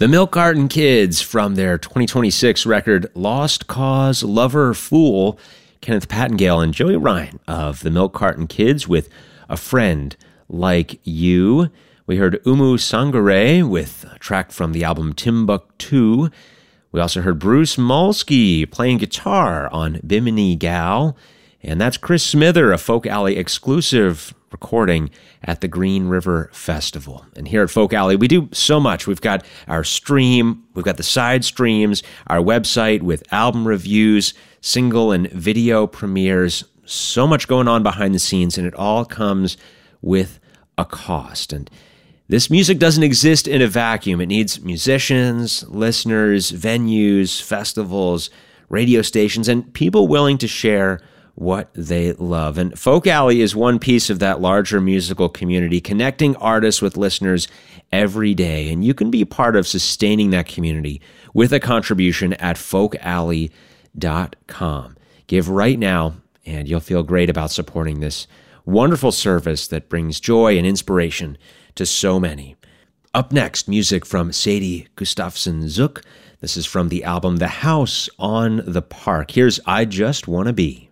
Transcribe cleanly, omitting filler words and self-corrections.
The Milk Carton Kids from their 2026 record Lost Cause Lover Fool. Kenneth Pattingale and Joey Ryan of the Milk Carton Kids with A Friend Like You. We heard Umu Sangare with a track from the album Timbuktu. We also heard Bruce Molsky playing guitar on Bimini Gal. And that's Chris Smither, a Folk Alley exclusive recording at the Green River Festival. And here at Folk Alley, we do so much. We've got our stream, we've got the side streams, our website with album reviews, single and video premieres, so much going on behind the scenes, and it all comes with a cost. And this music doesn't exist in a vacuum. It needs musicians, listeners, venues, festivals, radio stations, and people willing to share what they love. And Folk Alley is one piece of that larger musical community, connecting artists with listeners every day. And you can be part of sustaining that community with a contribution at folkalley.com. Give right now, and you'll feel great about supporting this wonderful service that brings joy and inspiration to so many. Up next, music from Sadie Gustafson Zook. This is from the album The House on the Park. Here's I Just Wanna Be.